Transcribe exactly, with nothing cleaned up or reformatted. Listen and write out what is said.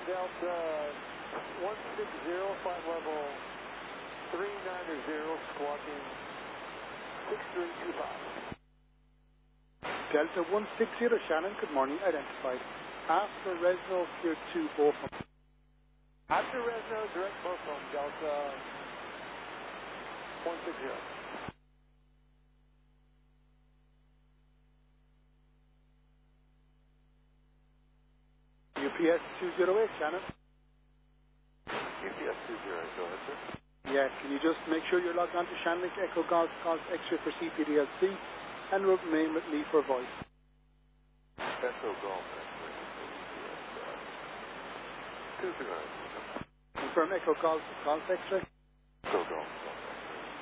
Delta one six zero, flight level three nine zero, squawking six three two five. Delta one six zero, Shannon, good morning, identified. After Resno, clear two, Beaufort. After Resno, direct Beaufort, Delta one six zero. U P S two zero eight, Shannon. U P S two zero eight, go ahead, sir. Yeah, can you just make sure you're logged on to Shannon Echo Golf Golf X-ray for C P D L C and remain with me for voice. Echo Golf X-ray. two zero eight. Confirm Echo Golf Golf X-ray.